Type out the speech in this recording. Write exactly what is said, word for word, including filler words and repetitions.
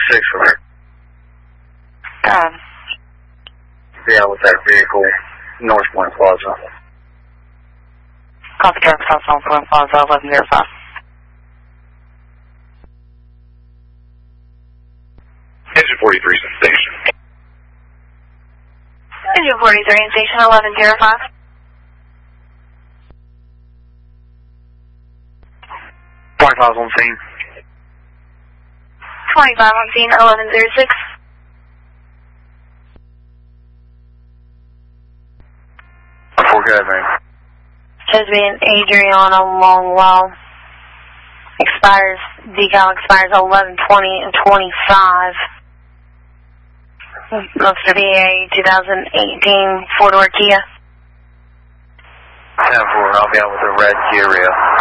six for God. Yeah, with that vehicle, North Point Plaza. Copy truck, South North Point Plaza, eleven zero five. Engine forty-three, station. Engine forty-three, station eleven zero five. twenty-five on scene. twenty-five on scene, eleven zero six. four good, man. Shows me an Adriana Longwell. Expires, decal expires eleven twenty and twenty-five. Looks to be a two thousand eighteen four-door Kia. ten four, I'll be out with a red Kia Rio.